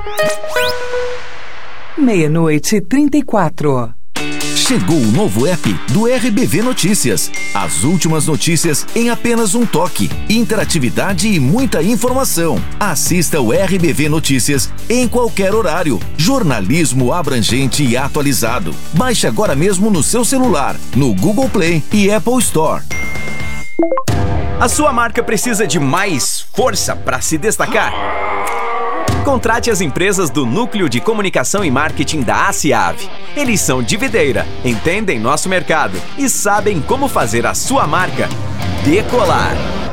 meia-noite e 34. Chegou o novo app do RBV Notícias. As últimas notícias em apenas um toque. Interatividade e muita informação. Assista o RBV Notícias em qualquer horário. Jornalismo abrangente e atualizado. Baixe agora mesmo no seu celular, no Google Play e Apple Store. A sua marca precisa de mais força para se destacar? Contrate as empresas do Núcleo de Comunicação e Marketing da ACIAV. Eles são de videira, entendem nosso mercado e sabem como fazer a sua marca decolar.